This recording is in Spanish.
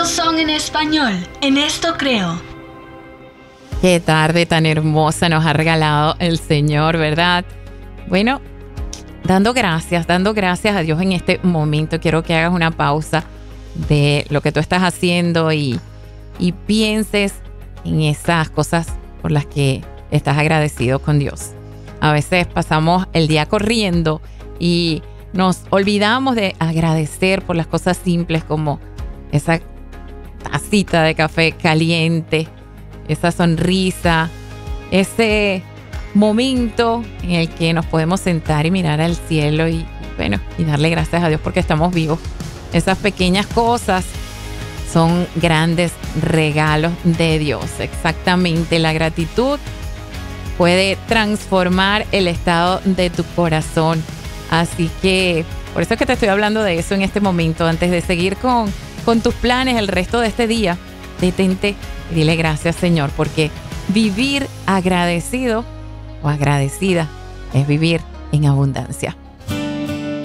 todos son en español. En esto creo. Qué tarde tan hermosa nos ha regalado el Señor, ¿verdad? Bueno, dando gracias a Dios en este momento. Quiero que hagas una pausa de lo que tú estás haciendo y pienses en esas cosas por las que estás agradecido con Dios. A veces pasamos el día corriendo y nos olvidamos de agradecer por las cosas simples como esa tacita de café caliente, esa sonrisa, ese momento en el que nos podemos sentar y mirar al cielo y darle gracias a Dios porque estamos vivos. Esas pequeñas cosas son grandes regalos de Dios. Exactamente, la gratitud puede transformar el estado de tu corazón. Así que por eso es que te estoy hablando de eso en este momento. Antes de seguir con tus planes el resto de este día, detente y dile gracias, Señor, porque vivir agradecido o agradecida es vivir en abundancia.